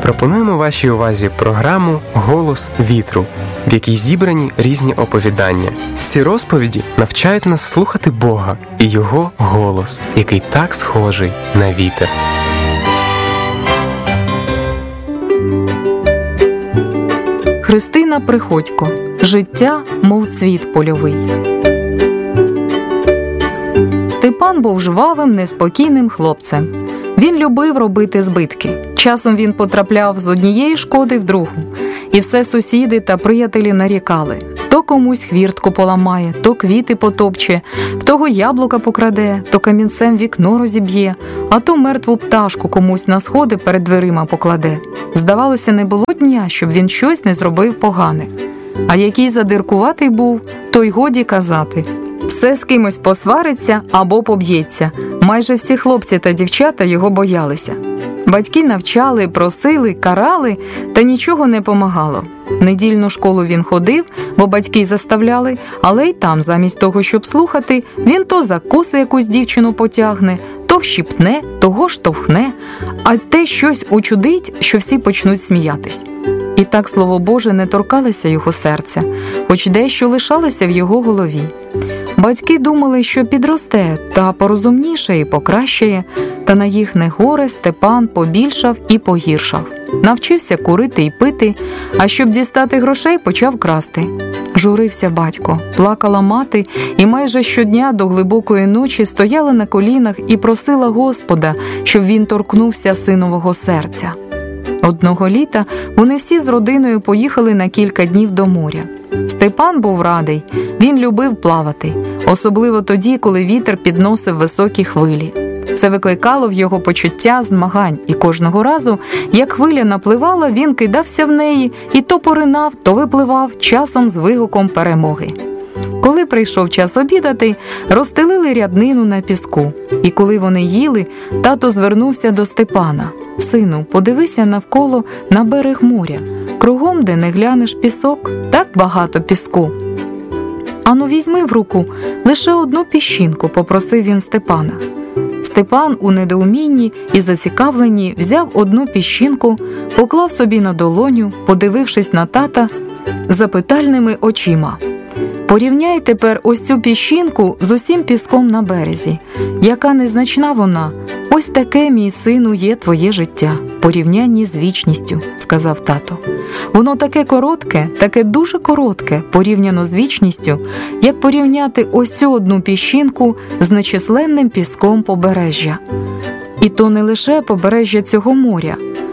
Пропонуємо вашій увазі програму «Голос вітру», в якій зібрані різні оповідання. Ці розповіді навчають нас слухати Бога і Його голос, який так схожий на вітер. Христина Приходько. Життя, мов цвіт польовий. Степан був жвавим, неспокійним хлопцем. Він любив робити збитки. Часом він потрапляв з однієї шкоди в другу. І все сусіди та приятелі нарікали. То комусь хвіртку поламає, то квіти потопче, в того яблука покраде, то камінцем вікно розіб'є, а то мертву пташку комусь на сходи перед дверима покладе. Здавалося, не було дня, щоб він щось не зробив погане. А який задиркуватий був, то й годі казати. Все з кимось посвариться або поб'ється. Майже всі хлопці та дівчата його боялися. Батьки навчали, просили, карали, та нічого не помагало. В недільну школу він ходив, бо батьки заставляли, але й там, замість того, щоб слухати, він то за коси якусь дівчину потягне, то вщипне, того штовхне, а те щось учудить, що всі почнуть сміятись. І так Слово Боже не торкалося його серця, хоч дещо лишалося в його голові. Батьки думали, що підросте та порозумніше і покращає, та на їхнє горе Степан побільшав і погіршав. Навчився курити і пити, а щоб дістати грошей, почав красти. Журився батько, плакала мати і майже щодня до глибокої ночі стояла на колінах і просила Господа, щоб він торкнувся синового серця. Одного літа вони всі з родиною поїхали на кілька днів до моря. Степан був радий, він любив плавати, особливо тоді, коли вітер підносив високі хвилі. Це викликало в його почуття змагань, і кожного разу, як хвиля напливала, він кидався в неї і то поринав, то випливав, часом з вигуком перемоги. Коли прийшов час обідати, розстелили ряднину на піску. І коли вони їли, тато звернувся до Степана. «Сину, подивися навколо на берег моря. Кругом, де не глянеш, пісок, так багато піску. Ану, візьми в руку лише одну піщинку», – попросив він Степана. Степан у недоумінні і зацікавленні взяв одну піщинку, поклав собі на долоню, подивившись на тата запитальними очима. «Порівняй тепер ось цю піщинку з усім піском на березі. Яка незначна вона? Ось таке, мій сину, є твоє життя в порівнянні з вічністю», – сказав тато. «Воно таке коротке, таке дуже коротке, порівняно з вічністю, як порівняти ось цю одну піщинку з нечисленним піском побережжя. І то не лише побережжя цього моря,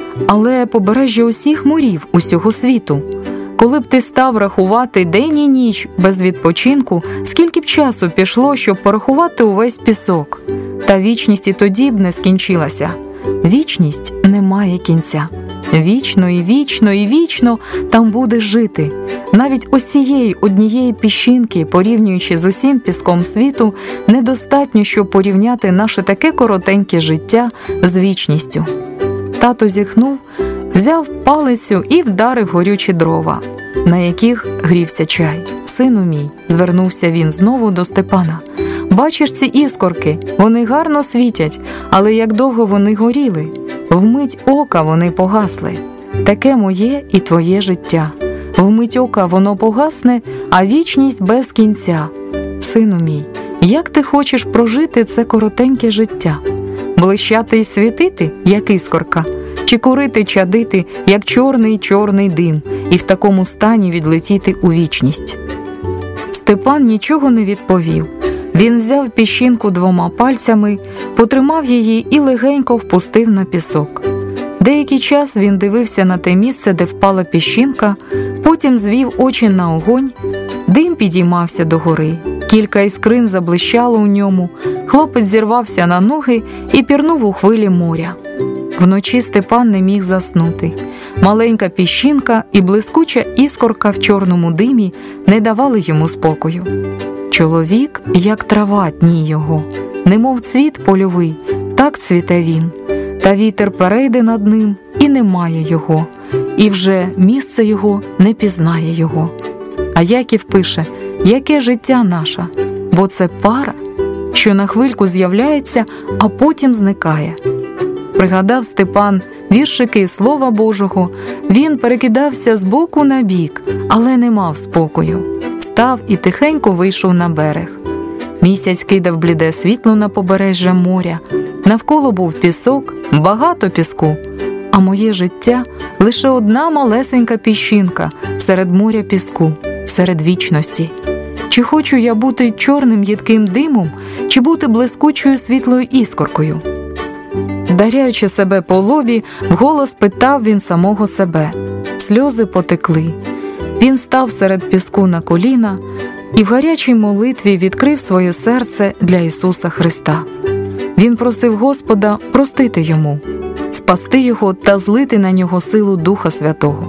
але побережжя усіх морів усього світу. Коли б ти став рахувати день і ніч без відпочинку, скільки б часу пішло, щоб порахувати увесь пісок? Та вічність і тоді б не скінчилася. Вічність не має кінця. Вічно і вічно і вічно там будеш жити. Навіть ось цієї однієї піщинки, порівнюючи з усім піском світу, недостатньо, щоб порівняти наше таке коротеньке життя з вічністю». Тато зітхнув, взяв палицю і вдарив горючі дрова, на яких грівся чай. «Сину мій», – звернувся він знову до Степана, – «бачиш ці іскорки? Вони гарно світять, але як довго вони горіли? Вмить ока вони погасли. Таке моє і твоє життя. Вмить ока воно погасне, а вічність без кінця. Сину мій, як ти хочеш прожити це коротеньке життя? Блищати й світити, як іскорка? Чи курити, чадити, як чорний дим, і в такому стані відлетіти у вічність?» Степан нічого не відповів. Він взяв піщинку двома пальцями, потримав її і легенько впустив на пісок. Деякий час він дивився на те місце, де впала піщинка, потім звів очі на огонь. Дим підіймався догори, кілька іскрин заблищало у ньому, хлопець зірвався на ноги і пірнув у хвилі моря. Вночі Степан не міг заснути. Маленька піщинка і блискуча іскорка в чорному димі не давали йому спокою. Чоловік, як трава, дні його, немов цвіт польовий, так цвіте він. Та вітер перейде над ним, і немає його, і вже місце його не пізнає його. А Яків пише: яке життя наше, бо це пара, що на хвильку з'являється, а потім зникає. Пригадав Степан віршики із Слова Божого, він перекидався з боку на бік, але не мав спокою. Встав і тихенько вийшов на берег. Місяць кидав бліде світло на побережжя моря. Навколо був пісок, багато піску, а моє життя – лише одна малесенька піщинка серед моря піску, серед вічності. Чи хочу я бути чорним їдким димом, чи бути блискучою світлою іскоркою? Даряючи себе по лобі, вголос питав він самого себе. Сльози потекли. Він став серед піску на коліна і в гарячій молитві відкрив своє серце для Ісуса Христа. Він просив Господа простити йому, спасти його та злити на нього силу Духа Святого.